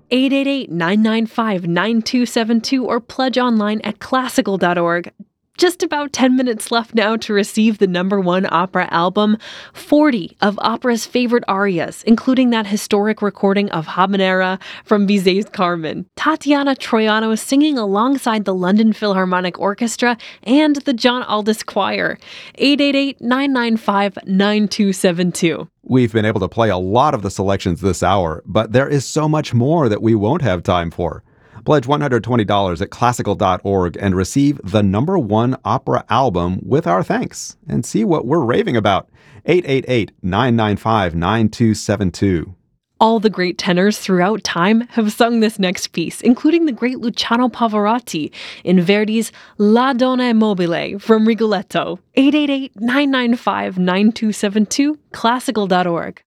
888-995-9272 or pledge online at classical.org. Just about 10 minutes left now to receive the #1 opera album, 40 of opera's favorite arias, including that historic recording of Habanera from Bizet's Carmen. Tatiana Troiano singing alongside the London Philharmonic Orchestra and the John Aldous Choir. 888-995-9272. We've been able to play a lot of the selections this hour, but there is so much more that we won't have time for. Pledge $120 at classical.org and receive the #1 opera album with our thanks and see what we're raving about. 888-995-9272. All the great tenors throughout time have sung this next piece, including the great Luciano Pavarotti in Verdi's La Donna è Mobile from Rigoletto. 888-995-9272, classical.org.